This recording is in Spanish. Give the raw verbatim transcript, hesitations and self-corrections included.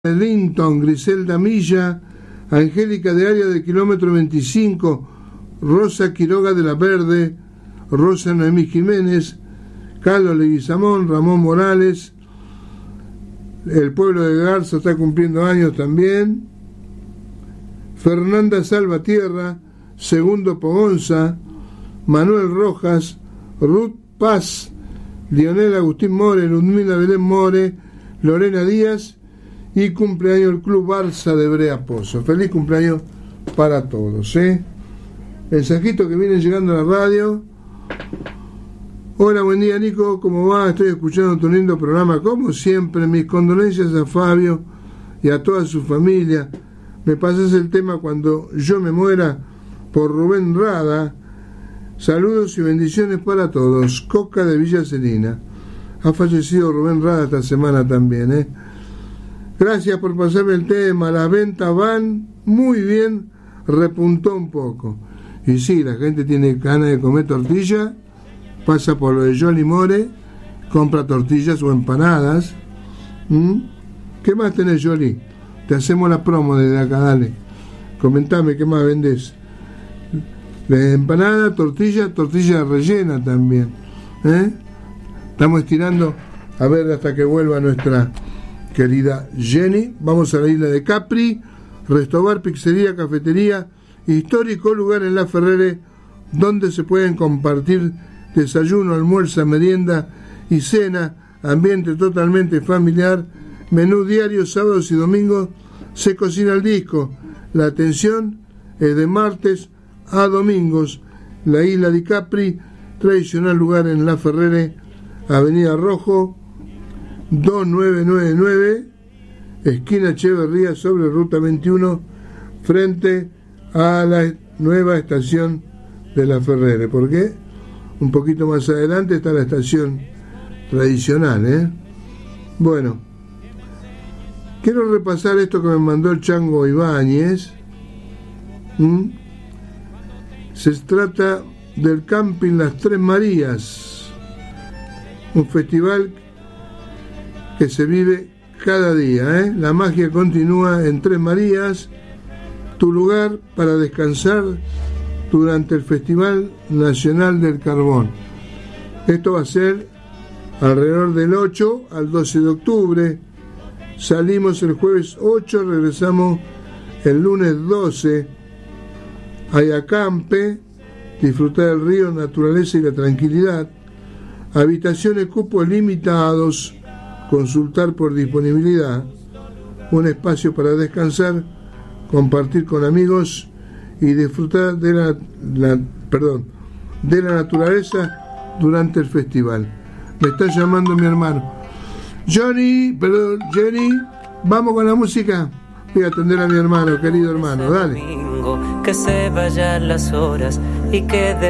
Linton, Griselda Milla, Angélica de Área del kilómetro veinticinco, Rosa Quiroga de la Verde, Rosa Noemí Jiménez, Carlos Leguizamón, Ramón Morales, el pueblo de Garza está cumpliendo años también, Fernanda Salvatierra, Segundo Pogonza, Manuel Rojas, Ruth Paz, Lionel Agustín More, Ludmila Belén More, Lorena Díaz y cumpleaños el Club Barça de Brea Pozo. Feliz cumpleaños para todos, ¿eh? Mensajitos que vienen llegando a la radio. Hola, buen día, Nico, ¿cómo va? Estoy escuchando tu lindo programa, como siempre. Mis condolencias a Fabio y a toda su familia. Me pasas el tema cuando yo me muera, por Rubén Rada. Saludos y bendiciones para todos. Coca de Villa Celina. Ha fallecido Rubén Rada esta semana también, ¿eh? Gracias por pasarme el tema. Las ventas van muy bien, repuntó un poco. Y sí, la gente tiene ganas de comer tortilla, pasa por lo de Jolly More, compra tortillas o empanadas. ¿Mm? ¿Qué más tenés, Jolly? Te hacemos la promo desde acá, dale. Comentame, ¿qué más vendés? De empanada, tortilla, tortilla rellena también. ¿Eh? Estamos estirando a ver hasta que vuelva nuestra querida Jenny. Vamos a la isla de Capri, Restobar, pizzería, cafetería, histórico lugar en La Ferrere donde se pueden compartir desayuno, almuerzo, merienda y cena, ambiente totalmente familiar, menú diario, sábados y domingos, se cocina al disco. La atención es de martes a domingos. La isla de Capri, tradicional lugar en La Ferrere, Avenida Rojo dos nueve nueve nueve, esquina Echeverría, sobre ruta veintiuno, frente a la nueva estación de La Ferrere. ¿Por qué? Un poquito más adelante está la estación tradicional, ¿eh? Bueno, quiero repasar esto que me mandó el Chango Ibáñez. ¿Mm? Se trata del Camping Las Tres Marías, un festival que se vive cada día, ¿eh? La magia continúa en Tres Marías, tu lugar para descansar durante el Festival Nacional del Carbón. Esto va a ser alrededor del ocho al doce de octubre. Salimos el jueves ocho, regresamos el lunes doce. Hay acampe, disfrutar del río, naturaleza y la tranquilidad. Habitaciones, cupos limitados, consultar por disponibilidad. Un espacio para descansar, compartir con amigos y disfrutar de la, la perdón, de la naturaleza durante el festival. Me está llamando mi hermano. Johnny, perdón, Jenny, vamos con la música. Voy a atender a mi hermano, querido hermano, dale. Que se vayan las horas y que de